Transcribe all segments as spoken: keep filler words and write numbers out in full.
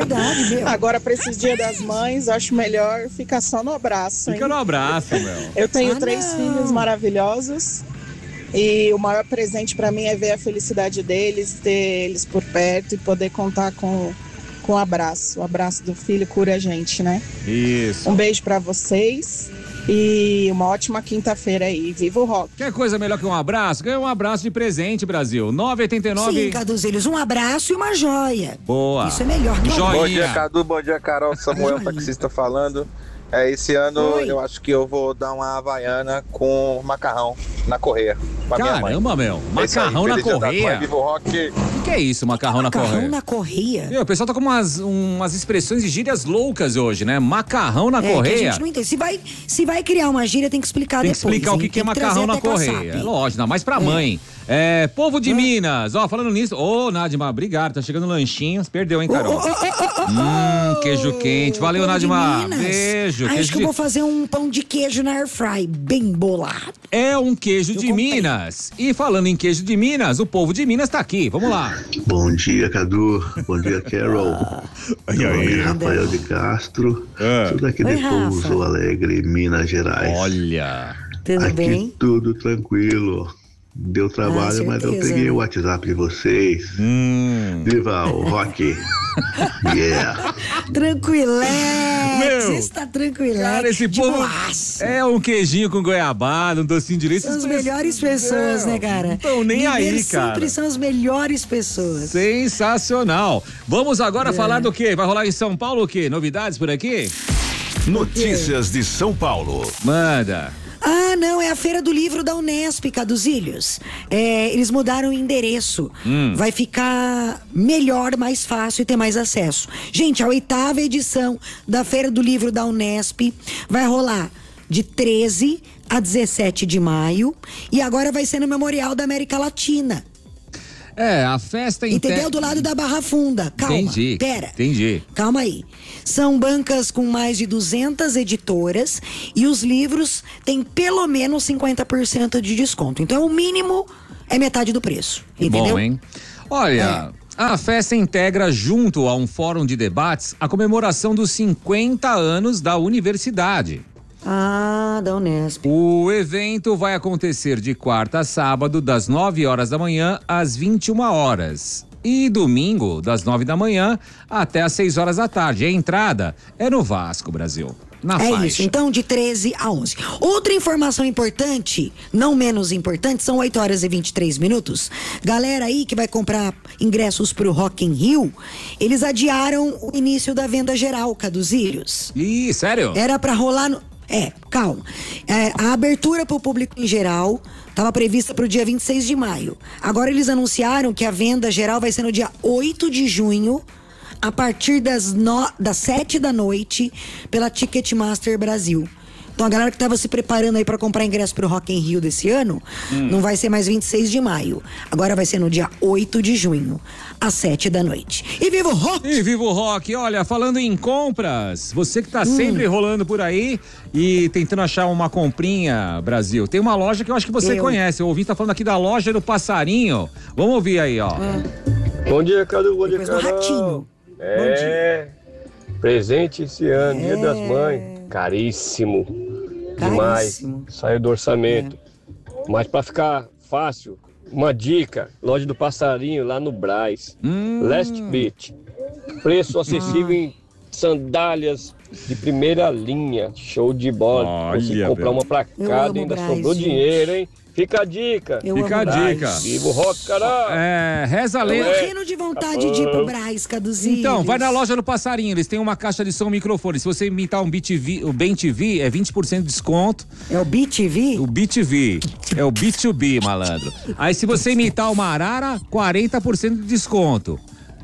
verdade, meu. Agora, pra esses dias das mães, acho melhor ficar só no abraço, hein? Fica no abraço, meu. Eu tenho Ah, três não. filhos maravilhosos e o maior presente pra mim é ver a felicidade deles, ter eles por perto e poder contar com com o abraço. O abraço do filho cura a gente, né? Isso. Um beijo pra vocês e uma ótima quinta-feira aí. Viva o rock! Quer coisa melhor que um abraço? Ganha um abraço de presente, Brasil. nove oito nove. Sim, Caduzilhos, um abraço e uma joia. Boa. Isso é melhor que um Joinha. Bom dia, Cadu. Bom dia, Carol. Samuel, taxista falando. É, esse ano Oi. eu acho que eu vou dar uma havaiana com macarrão na correia. Pra minha mãe. Caramba, meu. É isso aí, Macarrão na feliz dia das correia. mães, Viva o rock. O que é isso, macarrão na Macarrão correia? na correia? Meu, o pessoal tá com umas, umas expressões e gírias loucas hoje, né? Macarrão na É, que a correia. gente não entende. Se vai, se vai criar uma gíria, tem que explicar Tem que depois. explicar o hein? que, que é Tem trazer macarrão na até com a correia. S A P. É lógico, ainda mais pra mãe. É, povo de Minas, ó, falando nisso. Ô, Nadima, obrigado, tá chegando lanchinhos. Perdeu, hein, Carol? Ô, ô, ô, ô, ô, Hum, queijo quente. Valeu, pão de Nadima. Minas. Beijo. Ai, Queijo acho que eu de- vou fazer um pão de queijo na air fry, bem bolado. É um queijo Eu de comprei. Minas. E falando em queijo de Minas, o povo de Minas tá aqui. Vamos lá. Bom dia, Cadu. Bom dia, Carol. Ai, Meu nome ai. é Rafael de Castro. É. Sou daqui Oi, de Rafa. Pouso Alegre, Minas Gerais. Olha. Tudo Aqui bem? tudo tranquilo. Deu trabalho, Ah, mas eu certeza, peguei né? o WhatsApp de vocês. Hum. Viva o rock. Yeah. Tranquilex. Meu, Você está tranquilex. Cara, esse de povo boaça. é um queijinho com goiabada, um docinho de leite. São as Essas melhores pessoas, Não, né, cara? Não estão nem aí, Líderes cara. sempre são as melhores pessoas. Sensacional. Vamos agora É. falar do quê? Vai rolar em São Paulo o quê? Novidades por aqui? Notícias de São Paulo. Manda. Ah, não, é a Feira do Livro da Unesp, Caduzilhos. É, eles mudaram o endereço. Hum. Vai ficar melhor, mais fácil e ter mais acesso. Gente, a oitava edição da Feira do Livro da Unesp vai rolar de treze a dezessete de maio e agora vai ser no Memorial da América Latina. É, a festa em Entendeu? te- Do lado da Barra Funda. Calma. Entendi. Pera. Entendi. Calma aí. São bancas com mais de duzentas editoras e os livros têm pelo menos cinquenta por cento de desconto. Então, o mínimo é metade do preço. Que Entendeu? bom, hein? Olha, a festa integra, junto a um fórum de debates, a comemoração dos cinquenta anos da universidade. Ah, da Unesp. O evento vai acontecer de quarta a sábado, das nove horas da manhã às vinte e uma horas. E domingo, das nove da manhã até às seis horas da tarde. A entrada é no Vasco, Brasil. Na É faixa. isso, então de treze a onze. Outra informação importante, não menos importante, são oito horas e vinte e três minutos. Galera aí que vai comprar ingressos pro Rock in Rio, eles adiaram o início da venda geral, Caduzilhos. Ih, sério? Era pra rolar no... É, calma. É, a abertura para o público em geral estava prevista para o dia vinte e seis de maio. Agora eles anunciaram que a venda geral vai ser no dia oito de junho, a partir das, no... das sete da noite, pela Ticketmaster Brasil. Então a galera que estava se preparando aí para comprar ingresso pro Rock in Rio desse ano, hum. não vai ser mais vinte e seis de maio. Agora vai ser no dia oito de junho, às sete da noite. E viva o rock! E viva o rock! Olha, falando em compras, você que tá hum. sempre rolando por aí e tentando achar uma comprinha, Brasil, tem uma loja que eu acho que você eu. conhece. Eu ouvi, tá falando aqui da loja do Passarinho. Vamos ouvir aí, ó. Hum. Bom dia, Cadu. Bom dia, Carol. Ratinho. É, presente esse ano, é. Dia das Mães, caríssimo. Demais, saiu do orçamento. É. Mas para ficar fácil, uma dica: loja do Passarinho lá no Brás, hum. Last Beach. Preço acessível ah. em sandálias de primeira linha. Show de bola. Consegui comprar uma pra cada, ainda Brás, sobrou gente. dinheiro, hein? Fica a dica. Eu Fica a dica. Viva o rock, caralho. É, reza a lenda. Tô morrendo de vontade de ir pro Brás, Caduzilhos. Então, vai na loja do Passarinho. Eles têm uma caixa de som e microfone. Se você imitar um B T V, o Bem T V, é vinte por cento de desconto. É o B T V? O B T V. É o B dois B, malandro. Aí, se você imitar uma arara, quarenta por cento de desconto.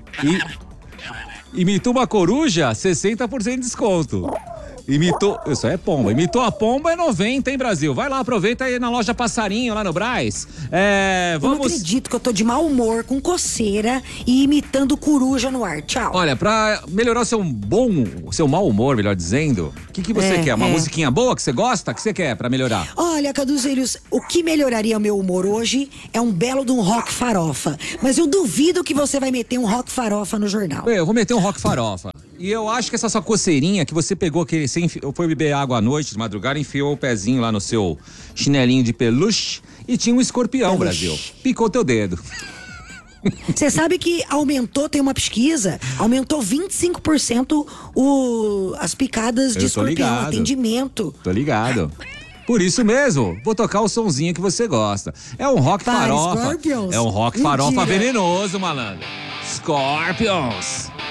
E imitou uma coruja, sessenta por cento de desconto. Imitou, isso é pomba, imitou a pomba é noventa, hein, Brasil? Vai lá, aproveita aí na loja Passarinho, lá no Brás. É, vamos... Eu não acredito que eu tô de mau humor, com coceira e imitando coruja no ar. Tchau. Olha, pra melhorar o seu bom, o seu mau humor, melhor dizendo, o que que você é, quer? Uma é. musiquinha boa que você gosta? O que você quer pra melhorar? Olha, Caduzeiros, o que melhoraria o meu humor hoje é um belo de um rock farofa. Mas eu duvido que você vai meter um rock farofa no jornal. Eu vou meter um rock farofa. E eu acho que essa sua coceirinha que você pegou, que você enfi... foi beber água à noite, de madrugada, enfiou o pezinho lá no seu chinelinho de peluche e tinha um escorpião, Peluche. Brasil. Picou teu dedo. Você sabe que aumentou, tem uma pesquisa, aumentou vinte e cinco por cento o, as picadas de Eu tô escorpião, ligado. atendimento. Tô ligado. Por isso mesmo, vou tocar o sonzinho que você gosta. É um rock Para, farofa. Scorpions. É um rock Mentira. farofa venenoso, malandro. Scorpions.